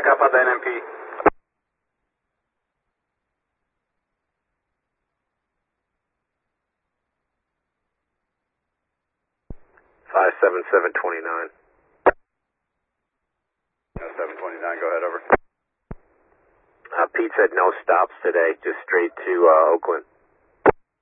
How about the NMP? 57729. 729, go ahead, over. Pete said no stops today, just straight to Oakland.